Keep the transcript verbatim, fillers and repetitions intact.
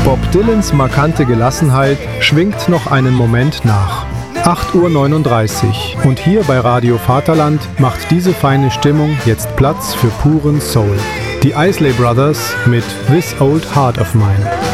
Bob Dylans markante Gelassenheit schwingt noch einen Moment nach. acht Uhr neununddreißig und hier bei Radio Vaterland macht diese feine Stimmung jetzt Platz für puren Soul. Die Isley Brothers mit This Old Heart of Mine.